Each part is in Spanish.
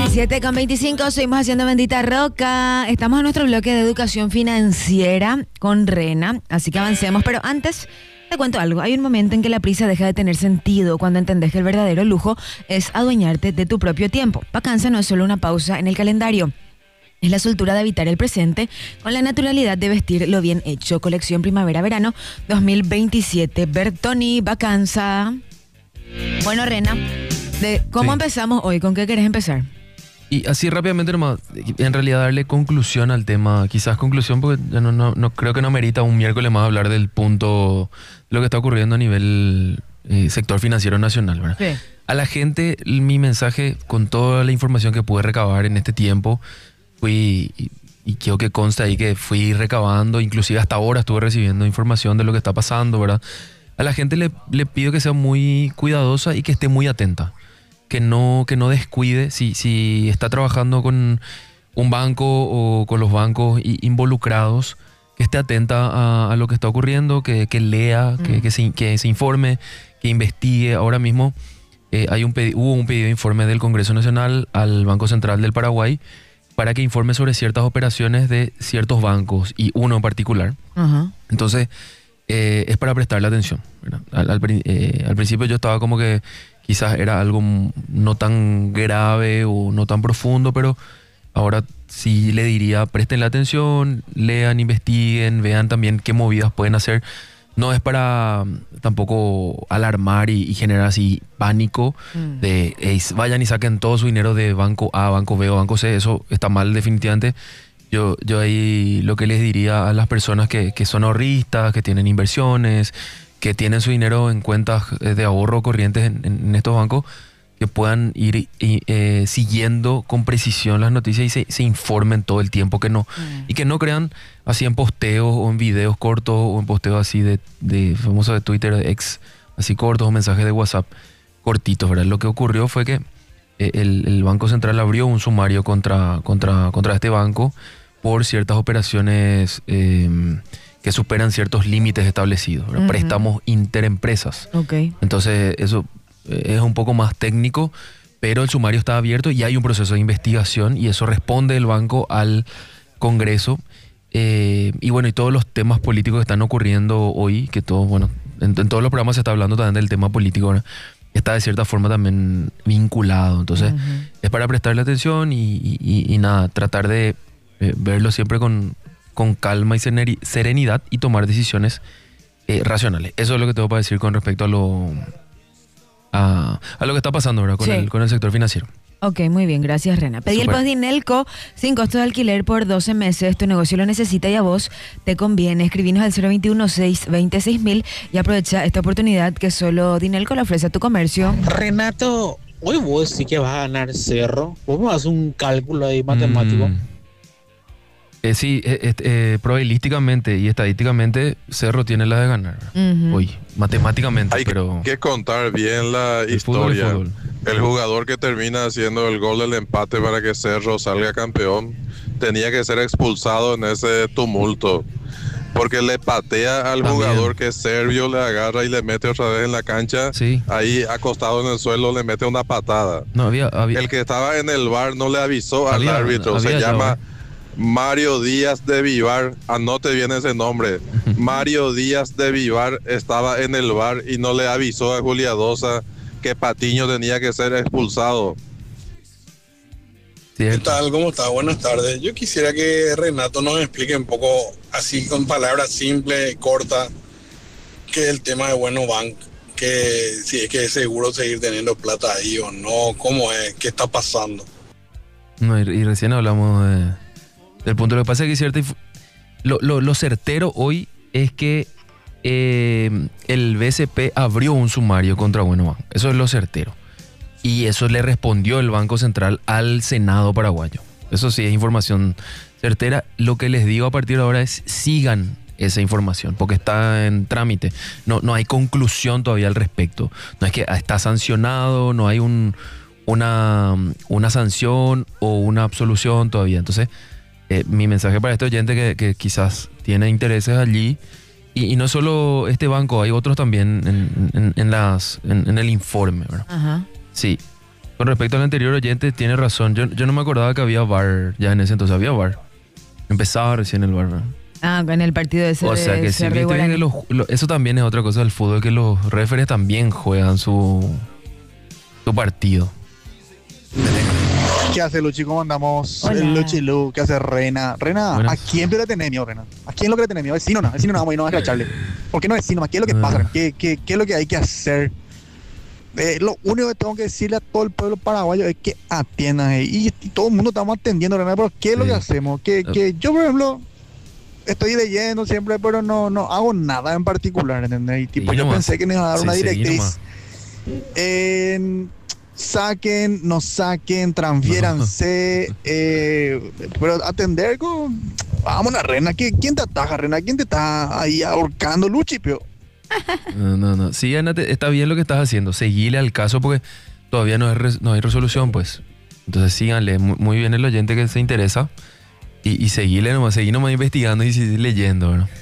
7:25, seguimos haciendo Bendita Roca. Estamos en nuestro bloque de educación financiera con Rena, así que avancemos. Pero antes, te cuento algo. Hay un momento en que la prisa deja de tener sentido cuando entendés que el verdadero lujo es adueñarte de tu propio tiempo. Vacanza no es solo una pausa en el calendario. Es la soltura de habitar el presente con la naturalidad de vestir lo bien hecho. Colección Primavera-Verano 2027. Bertoni, Vacanza. Bueno, Rena, ¿cómo empezamos hoy? ¿Con qué querés empezar? Y así rápidamente nomás, en realidad darle conclusión al tema, quizás conclusión porque ya no creo que no merita un miércoles más hablar del punto de lo que está ocurriendo a nivel sector financiero nacional, ¿verdad? Sí. A la gente, mi mensaje con toda la información que pude recabar en este tiempo, y quiero que conste ahí que fui recabando, inclusive hasta ahora estuve recibiendo información de lo que está pasando, ¿verdad? A la gente le pido que sea muy cuidadosa y que esté muy atenta. Que no descuide si está trabajando con un banco o con los bancos involucrados, que esté atenta a lo que está ocurriendo, que lea, que se informe, que investigue. Ahora mismo hubo un pedido de informe del Congreso Nacional al Banco Central del Paraguay para que informe sobre ciertas operaciones de ciertos bancos y uno en particular. Ajá. Entonces, es para prestarle atención, ¿verdad? Al principio yo estaba como que quizás era algo no tan grave o no tan profundo, pero ahora sí le diría, prestenle atención, lean, investiguen, vean también qué movidas pueden hacer. No es para tampoco alarmar y generar así pánico de vayan y saquen todo su dinero de banco A, banco B o banco C. Eso está mal definitivamente. Yo ahí lo que les diría a las personas que son ahorristas, que tienen inversiones, que tienen su dinero en cuentas de ahorro corrientes en estos bancos, que puedan ir siguiendo con precisión las noticias y se informen todo el tiempo, y que no crean así en posteos o en videos cortos o en posteos así de famoso de Twitter, de ex, así cortos o mensajes de WhatsApp cortitos, ¿verdad? Lo que ocurrió fue que el Banco Central abrió un sumario contra este banco por ciertas operaciones que superan ciertos límites establecidos, ¿verdad? Préstamos interempresas. Okay. Entonces eso es un poco más técnico, pero el sumario está abierto y hay un proceso de investigación y eso responde el banco al Congreso. Y bueno, y todos los temas políticos que están ocurriendo hoy, que todos, bueno, en todos los programas se está hablando también del tema político, ¿verdad? Está de cierta forma también vinculado. Entonces, es para prestarle atención y nada, tratar de verlo siempre con calma y serenidad y tomar decisiones racionales. Eso es lo que tengo para decir con respecto a lo que está pasando, ¿verdad? Con el sector financiero. Ok, muy bien, gracias, Rena. Pedí Super. el Postdinelco sin costo de alquiler por 12 meses. Tu negocio lo necesita y a vos te conviene. Escribinos al 021-620-6000 y aprovecha esta oportunidad que solo Dinelco le ofrece a tu comercio. Renato, hoy vos sí que vas a ganar Cerro. Vamos a hacer un cálculo ahí matemático. Sí, probabilísticamente y estadísticamente Cerro tiene la de ganar. Hoy, matemáticamente, Hay pero que contar bien la el fútbol es historia. fútbol. El jugador que termina haciendo el gol del empate para que Cerro salga campeón tenía que ser expulsado en ese tumulto. Porque le patea al También. jugador que es serbio, le agarra y le mete otra vez en la cancha. Sí. Ahí acostado en el suelo le mete una patada. No, había El que estaba en el bar no le avisó al árbitro. Se ya, llama ¿verdad? Mario Díaz de Vivar. Anote bien ese nombre. Mario Díaz de Vivar estaba en el bar y no le avisó a Julia Dosa que Patiño tenía que ser expulsado. ¿Qué Cierto. tal? ¿Cómo está? Buenas tardes. Yo quisiera que Renato nos explique un poco, así con palabras simples, cortas, qué es el tema de Bueno Bank, que si es que es seguro seguir teniendo plata ahí o no, cómo es, qué está pasando. No, y recién hablamos del punto. Lo que pasa es que cierto, lo certero hoy es que el BCP abrió un sumario contra Bueno Bank. Eso es lo certero. Y eso le respondió el Banco Central al Senado paraguayo. Eso sí es información certera. Lo que les digo a partir de ahora es sigan esa información, porque está en trámite. No hay conclusión todavía al respecto. No es que está sancionado, no hay una sanción o una absolución todavía. Entonces, mi mensaje para este oyente que quizás tiene intereses allí, y no solo este banco, hay otros también en el informe, ¿verdad? Ajá. Sí. Con respecto al anterior oyente, tiene razón. Yo no me acordaba que había VAR ya en ese entonces. Había VAR. Empezaba recién el VAR, ¿verdad? Ah, en el partido de O sea que sí, CR viste Guaraní. que eso también es otra cosa del fútbol, que los referees también juegan su partido. ¿Qué hace Luchi? ¿Cómo andamos? Hola. Luchi Lu, ¿qué hace Rena? Rena, Buenas. ¿a quién le tenés miedo, Rena? ¿A quién lo que le tenés miedo? ¿Vecino no? ¿Vecino no? Vamos a ir, no vamos a escracharle. ¿Por qué no vecino? ¿Qué es lo que pasa? Rena? ¿Qué es lo que hay que hacer? Lo único que tengo que decirle a todo el pueblo paraguayo es que atiendan. Y todo el mundo estamos atendiendo, Rena, pero ¿qué es lo Sí. que hacemos? Que yo, por ejemplo, estoy leyendo siempre, pero no hago nada en particular, ¿entendés? Y tipo, Sí, yo nomás. pensé que me iba a dar Sí, una seguí directriz. Saquen, no saquen, transfiéranse, pero atender con... Vamos a Rena, ¿quién te ataja, Rena? ¿Quién te está ahí ahorcando, Luchi, pio? No. Sí, Ana, está bien lo que estás haciendo. Seguile al caso porque todavía no hay resolución, pues. Entonces síganle. Muy bien el oyente que se interesa. Y seguí nomás investigando y seguir leyendo, ¿no?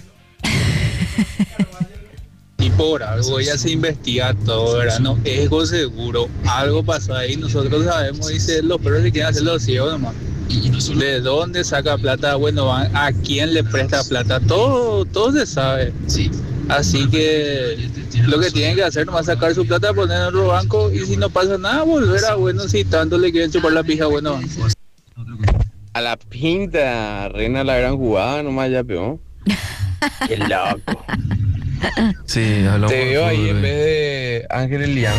Y por algo ya se investiga todo, ¿verdad? No es algo seguro. Algo pasó ahí, nosotros sabemos, dice, los perros se quieren hacer los ciegos nomás. ¿De dónde saca plata? Bueno, ¿a quién le presta plata? Todo se sabe. Así que lo que tienen que hacer nomás es sacar su plata, poner en otro banco y si no pasa nada, volver a bueno, si tanto le quieren chupar la pija, bueno. A la pinta, Reina la gran jugada, nomás ya peor. Qué loco. Sí, hablamos. Te veo por ahí fútbol, en vez de Ángel Elian.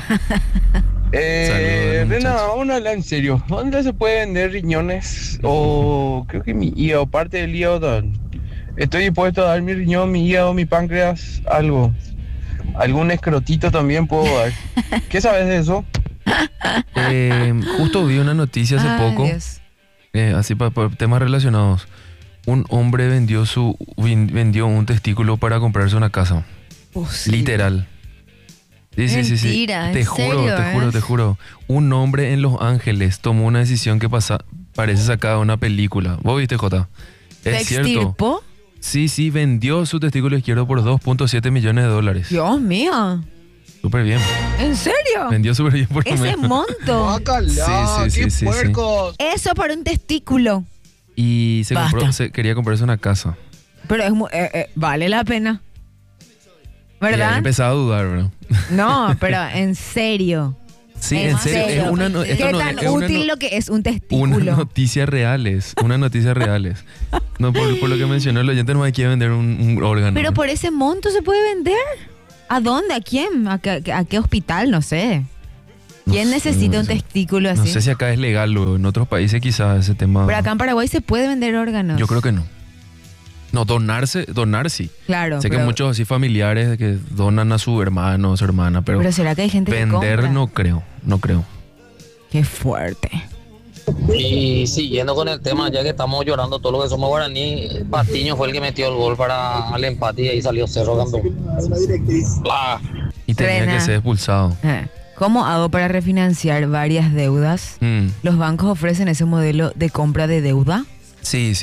Saludos, Rena, muchachos. vamos a hablar en serio. ¿Dónde se puede vender riñones? O creo que mi hígado, parte del hígado. Estoy dispuesto a dar mi riñón, mi hígado, mi páncreas, algo. Algún escrotito también puedo dar. ¿Qué sabes de eso? Justo vi una noticia hace Ay, poco, Dios. así por temas relacionados. Un hombre vendió un testículo para comprarse una casa. Posible. Literal. Sí. Mentira, ¿en Te juro, serio, te juro. Un hombre en Los Ángeles tomó una decisión que parece sacada de una película. ¿Vos viste, Jota? ¿Se Es cierto. extirpó? Sí, vendió su testículo izquierdo por $2.7 millones. Dios mío. Súper bien. ¿En serio? Vendió súper bien por lo Ese menos. monto. Sí. Eso por un testículo. Y Basta. quería comprarse una casa. Pero es vale la pena. Y ahí ¿Verdad? empezaba a dudar, bro. No, pero en serio. Sí, en serio. Es una, no- esto ¿Qué no- tan es una útil no- lo que es un Una testículo? noticia reales. No, por lo que mencionó el oyente, no me quiere vender un órgano. Pero por ese monto se puede vender. ¿A dónde? ¿A quién? ¿A qué hospital? No sé. ¿Quién No sé, necesita no un sé. testículo así? No sé si acá es legal, luego. En otros países quizás ese tema... Pero acá en Paraguay se puede vender órganos. Yo creo que no. No, donar sí. Claro. Sé que pero, muchos así familiares que donan a su hermano o su hermana, pero pero ¿será que hay gente que vender compra? no creo. Qué fuerte. Y siguiendo con el tema, ya que estamos llorando todo lo que somos guaraní, Patiño fue el que metió el gol para el empate y ahí salió Cerro campeón. Y tenía Rena. que ser expulsado. ¿Cómo hago para refinanciar varias deudas? ¿Los bancos ofrecen ese modelo de compra de deuda? Sí.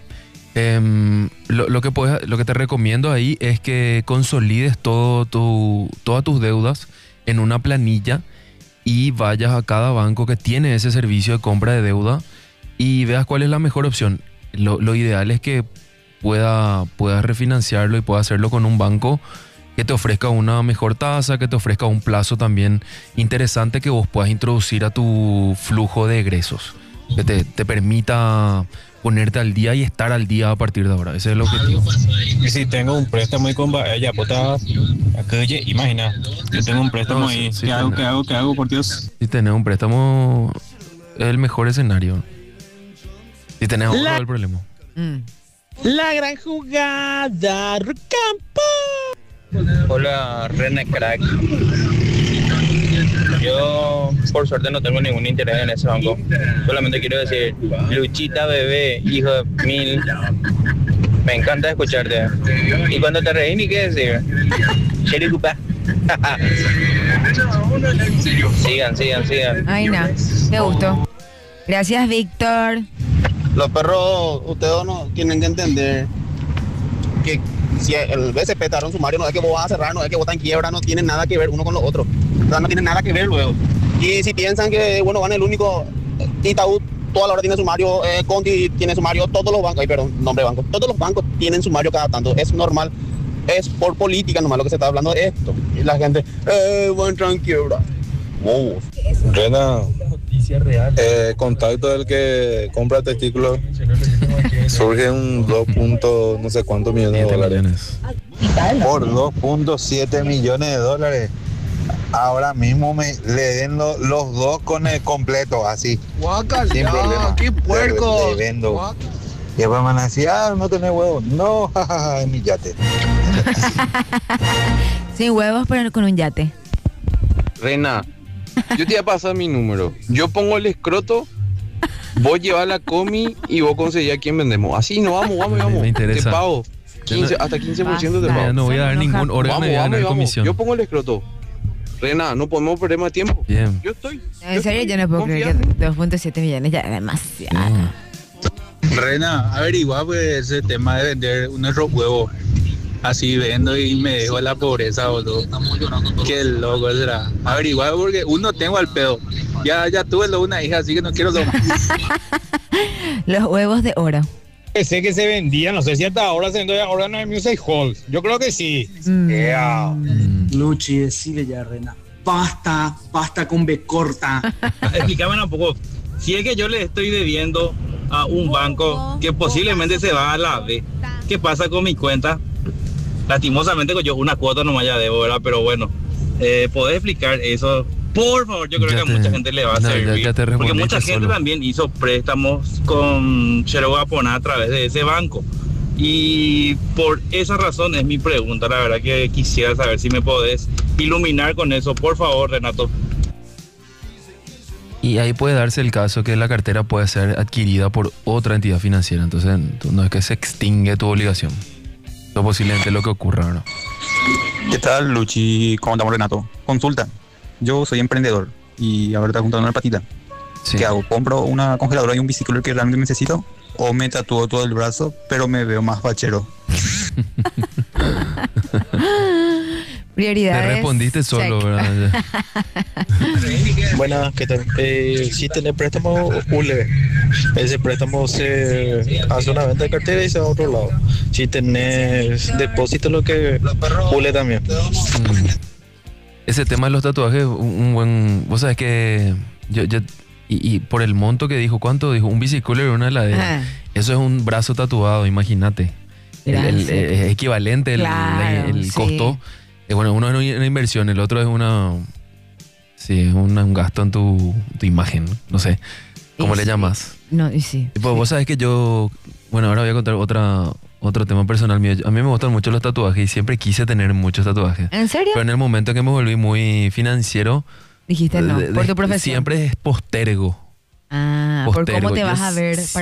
Lo que te recomiendo ahí es que consolides todas tus deudas en una planilla y vayas a cada banco que tiene ese servicio de compra de deuda y veas cuál es la mejor opción. Lo ideal es que puedas refinanciarlo y puedas hacerlo con un banco que te ofrezca una mejor tasa, que te ofrezca un plazo también interesante que vos puedas introducir a tu flujo de egresos, que te permita ponerte al día y estar al día a partir de ahora. Ese es el objetivo. Y si tengo un préstamo y con ella, puta, oye, imagina, yo tengo un préstamo No, ahí, sí, ¿qué hago, por Dios? Si tenés un préstamo, es el mejor escenario. Si tenés ahorro, el problema. La gran jugada, Campo. Hola, René Crack. Yo, por suerte, no tengo ningún interés en ese banco. Solamente quiero decir, Luchita bebé, hijo de mil, me encanta escucharte. Y cuando te reí, ni qué decir. Chericupa. Sigan. Ay, no. Me gustó. Gracias, Víctor. Los perros, ustedes no tienen que entender que si el BCP taron sumario, no es que vos vas a cerrar, no es que vos estás en quiebra, no tienen nada que ver uno con lo otro. O sea, no tienen nada que ver luego. Y si piensan que, bueno, van el único, Itaú toda la hora tiene sumario, Conti tiene sumario, todos los bancos, nombre de banco, todos los bancos tienen sumario cada tanto, es normal, es por política nomás lo que se está hablando de esto. Y la gente, buen tranquilo, wow. Rena, contacto del que compra testículos, surge un 2. no sé cuántos millones de dólares. Por 2.7 millones de dólares. Ahora mismo le den los dos con el completo, así. Guácala, sin problema. ¡Qué puerco! Le vendo. Y después van a decir, no tenés huevos. No, jajaja, en mi yate. Sin huevos, pero con un yate. Rena, yo te voy a pasar mi número. Yo pongo el escroto, vos llevas la comi y vos conseguís a quién vendemos. Así no, vamos. Me interesa. Te pago. Hasta 15% te pago. No voy a dar ningún órgano de ganar comisión. Yo pongo el escroto. Rena, no podemos perder más tiempo. Bien. Yo estoy. En serio, yo no puedo creer que 2.7 millones ya es demasiado. Rena, averigua pues ese tema de vender unos huevos. Así vendo y me dejo en la pobreza, boludo. Qué loco será. Averigua porque uno tengo al pedo. Ya tuve una hija, así que no quiero lo más. Los huevos de oro. Sé que se vendía, no sé si hasta ahora se vende ahora en el Music Hall. Yo creo que sí. Luchi, decile ya, Rena. Basta con B corta. Explícame un poco. Si es que yo le estoy debiendo a un banco que posiblemente se va a la B, ¿qué pasa con mi cuenta? Lastimosamente yo una cuota nomás ya debo, ¿verdad? Pero bueno, ¿podés explicar eso? Por favor, yo creo que a mucha gente le va a servir. Porque mucha gente también hizo préstamos con Cherogapona a través de ese banco. Y por esa razón es mi pregunta, la verdad que quisiera saber si me podés iluminar con eso, por favor, Renato. Y ahí puede darse el caso que la cartera puede ser adquirida por otra entidad financiera, entonces no es que se extingue tu obligación. Eso posiblemente es lo que ocurra, ¿no? ¿Qué tal, Luchi? ¿Cómo estamos, Renato? Consulta. Yo soy emprendedor y ahora está juntando una patita. Sí. ¿Qué hago? ¿Compro una congeladora y un bicicleta que realmente necesito? ¿O me tatúo todo el brazo, pero me veo más fachero? Prioridades. Te respondiste solo, check. ¿Verdad? Buenas, ¿qué tal? Si tenés préstamo ULE, ese préstamo se hace una venta de cartera y se va a otro lado. Si tenés depósito, lo que ULE también. Ese tema de los tatuajes, un buen... Vos sabés que yo y por el monto que dijo, ¿cuánto dijo? Un bicicleta y una heladera. Eso es un brazo tatuado, imagínate. Es equivalente el costo. Bueno, uno es una inversión, el otro es un gasto en tu imagen, no sé. ¿Cómo le llamas? No, y sí. Pues vos sabés que yo... Bueno, ahora voy a contar otro tema personal mío. A mí me gustan mucho los tatuajes y siempre quise tener muchos tatuajes. ¿En serio? Pero en el momento que me volví muy financiero... Dijiste no, por tu profesión. Siempre es postergo. Por cómo te vas a ver.